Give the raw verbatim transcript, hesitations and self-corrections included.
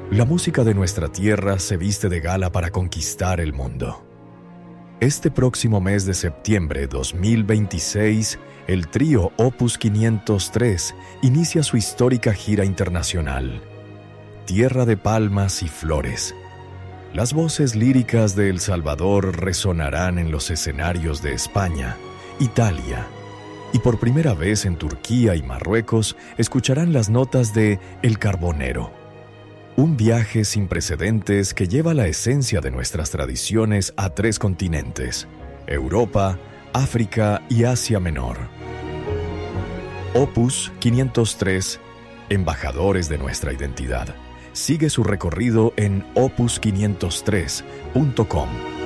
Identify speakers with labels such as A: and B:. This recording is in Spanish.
A: La música de nuestra tierra se viste de gala para conquistar el mundo. Este próximo mes de septiembre dos mil veintiséis, el trío Opus quinientos tres inicia su histórica gira internacional. Tierra de palmas y flores. Las voces líricas de El Salvador resonarán en los escenarios de España, Italia, y por primera vez en Turquía y Marruecos escucharán las notas de El Carbonero. Un viaje sin precedentes que lleva la esencia de nuestras tradiciones a tres continentes: Europa, África y Asia Menor. Opus quinientos tres, embajadores de nuestra identidad. Sigue su recorrido en opus quinientos tres punto com.